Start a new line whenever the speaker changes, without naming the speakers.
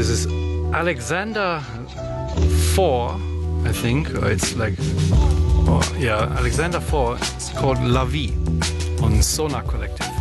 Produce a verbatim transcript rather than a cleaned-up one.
this is Alexander four, I think. It's like, oh, yeah, Alexander four. It's called La Vie on Sonar Collective.